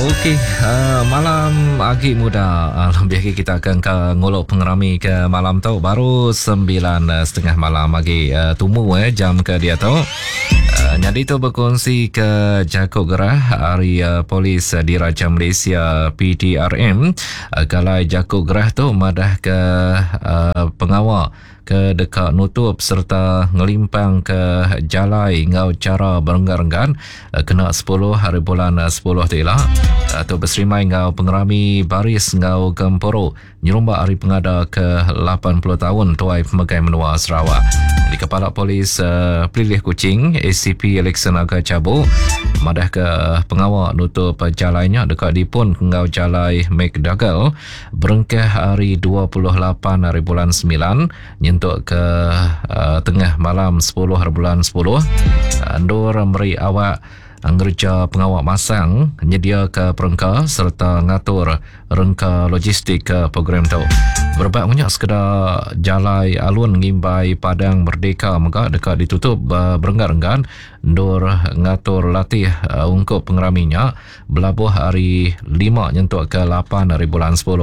Okey, malam agi muda. Lebih lagi kita akan ke ngolok pengerami ke malam tu. Baru 9:30 malam lagi tumu jam ke dia tu. Jadi tu berkongsi ke Jakut Gerah hari polis Diraja Malaysia PDRM. Kalau Jakut Gerah tu madah ke pengawal ke dekat nutup serta ngelimpang ke jalai ngau cara berenggan-enggan kena 10 hari bulan 10 tu lah atau berserimai ngau pengerami baris ngau Gemporo nyerumba hari pengada ke 80 tahun tuai pemegai menua Sarawak. Di Kepala Polis Pelilih Kuching ACP Alexan Aga Cabu madah ke pengawal nutup jalainya dekat dipun ngau jalai McDougall berengkah hari 28 hari bulan 9 nyentuk ke tengah malam 10 hari bulan 10 Andur meri awak ngerja pengawal masang nyedia ke perengka serta ngatur rengka logistik ke program tu. Berbat banyak sekedar jalai alun ngimbai Padang Merdeka maka dekat ditutup berenggan-enggan ndur ngatur latih untuk pengeraminya belabuh hari 5 nyentuk ke 8 hari bulan 10.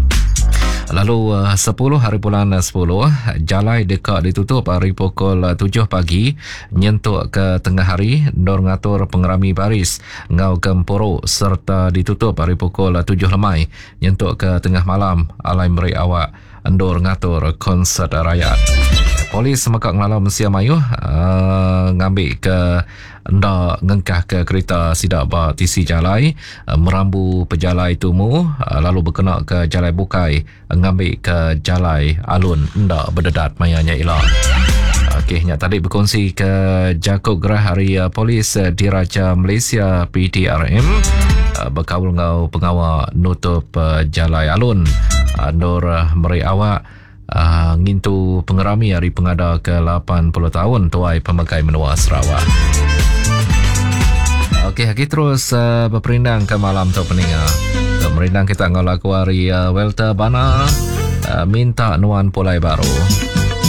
Lalu 10 hari bulan 10 jalai dekat ditutup hari pukul 7 pagi nyentuk ke tengah hari ndur ngatur pengerami baris ngau Gemporo serta ditutup hari pukul 7 lemai nyentuk ke tengah malam alai meri awak ndur ngatur konsert rakyat. Polis Mekak Ngala Mesia Mayu ngambil ke anda ngengkah ke kereta sidak ba tisi jalai merambu pejalai tumu lalu berkena ke jalai bukai ngambil ke jalai alun anda berdedat mayanya ilah. Okey, nyak tadi berkongsi ke Jakut Gerah hari polis Diraja Malaysia PDRM berkawal ngau pengawal nutup jalai alun nur meri awak ngintu pengerami hari pengada ke 80 tahun tuai pemegai menua Sarawak. Okey, lagi terus berperindang ke malam tu peninga. Merindang kita ngalaku hari Welter Bana minta nuan pulai baru.